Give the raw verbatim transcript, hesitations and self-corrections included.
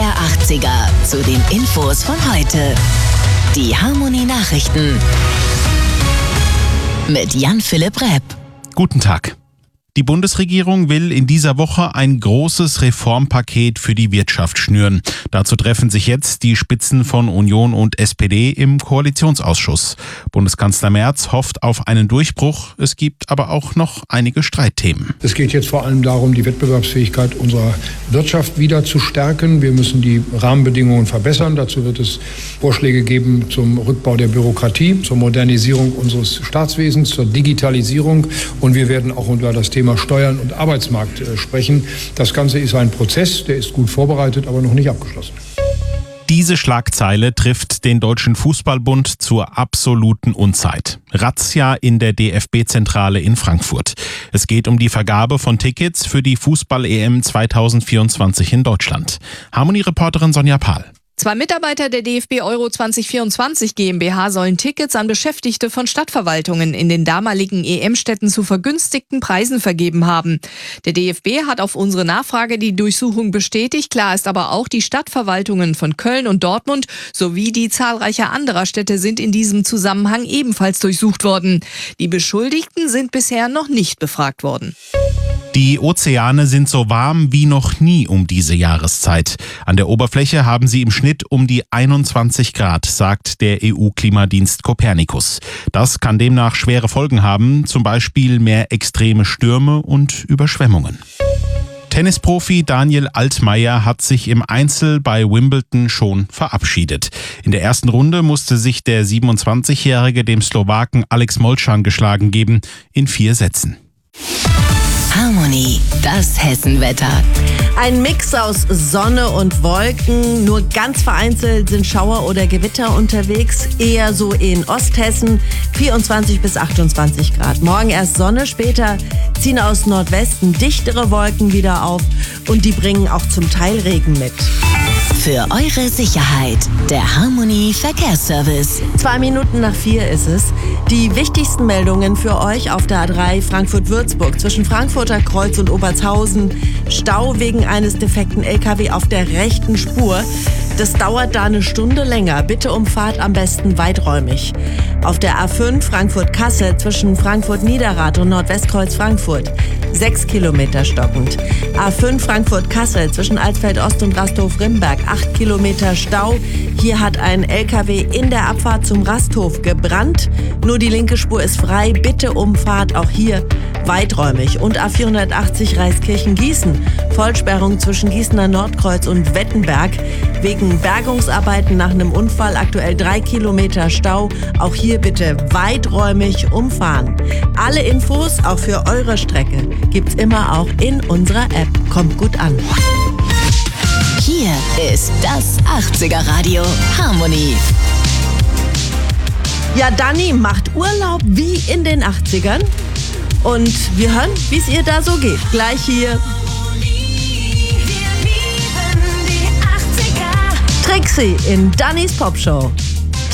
der achtziger zu den Infos von heute. Die Harmonie Nachrichten mit Jan-Philipp Repp. Guten Tag. Die Bundesregierung will in dieser Woche ein großes Reformpaket für die Wirtschaft schnüren. Dazu treffen sich jetzt die Spitzen von Union und S P D im Koalitionsausschuss. Bundeskanzler Merz hofft auf einen Durchbruch. Es gibt aber auch noch einige Streitthemen. Es geht jetzt vor allem darum, die Wettbewerbsfähigkeit unserer Wirtschaft wieder zu stärken. Wir müssen die Rahmenbedingungen verbessern. Dazu wird es Vorschläge geben zum Rückbau der Bürokratie, zur Modernisierung unseres Staatswesens, zur Digitalisierung. Und wir werden auch über das Thema Steuern und Arbeitsmarkt sprechen. Das Ganze ist ein Prozess, der ist gut vorbereitet, aber noch nicht abgeschlossen. Diese Schlagzeile trifft den Deutschen Fußballbund zur absoluten Unzeit. Razzia in der D F B-Zentrale in Frankfurt. Es geht um die Vergabe von Tickets für die Fußball-E M zwanzig vierundzwanzig in Deutschland. Harmonie-Reporterin Sonja Pahl. Zwei Mitarbeiter der D F B Euro zwanzig vierundzwanzig GmbH sollen Tickets an Beschäftigte von Stadtverwaltungen in den damaligen E M-Städten zu vergünstigten Preisen vergeben haben. Der D F B hat auf unsere Nachfrage die Durchsuchung bestätigt. Klar ist aber auch, die Stadtverwaltungen von Köln und Dortmund sowie die zahlreicher anderer Städte sind in diesem Zusammenhang ebenfalls durchsucht worden. Die Beschuldigten sind bisher noch nicht befragt worden. Die Ozeane sind so warm wie noch nie um diese Jahreszeit. An der Oberfläche haben sie im Schnitt um die einundzwanzig Grad, sagt der E U-Klimadienst Copernicus. Das kann demnach schwere Folgen haben, zum Beispiel mehr extreme Stürme und Überschwemmungen. Tennisprofi Daniel Altmaier hat sich im Einzel bei Wimbledon schon verabschiedet. In der ersten Runde musste sich der siebenundzwanzigjährige dem Slowaken Alex Molcan geschlagen geben, in vier Sätzen. Harmonie, das Hessenwetter. Ein Mix aus Sonne und Wolken. Nur ganz vereinzelt sind Schauer oder Gewitter unterwegs. Eher so in Osthessen. vierundzwanzig bis achtundzwanzig Grad. Morgen erst Sonne, später ziehen aus Nordwesten dichtere Wolken wieder auf. Und die bringen auch zum Teil Regen mit. Für eure Sicherheit, der Harmonie Verkehrsservice. Zwei Minuten nach vier ist es. Die wichtigsten Meldungen für euch auf der A drei Frankfurt-Würzburg zwischen Frankfurter Kreuz und Obertshausen. Stau wegen eines defekten L K W auf der rechten Spur. Das dauert da eine Stunde länger. Bitte umfahrt am besten weiträumig. Auf der A fünf Frankfurt-Kassel zwischen Frankfurt-Niederrad und Nordwestkreuz Frankfurt. Sechs Kilometer stockend. A fünf Frankfurt-Kassel zwischen Alsfeld-Ost und Rasthof-Rimberg. Acht Kilometer Stau. Hier hat ein L K W in der Abfahrt zum Rasthof gebrannt. Nur die linke Spur ist frei. Bitte umfahrt auch hier weiträumig. Und A vierhundertachtzig Reiskirchen-Gießen. Vollsperrung zwischen Gießener Nordkreuz und Wettenberg. Wegen Bergungsarbeiten nach einem Unfall aktuell drei Kilometer Stau. Auch hier bitte weiträumig umfahren. Alle Infos, auch für eure Strecke, gibt's immer auch in unserer App. Kommt gut an. Hier ist das achtziger Radio Harmonie. Ja, Dani macht Urlaub wie in den achtzigern. Und wir hören, wie es ihr da so geht. Gleich hier. Trixie in Dannys Popshow.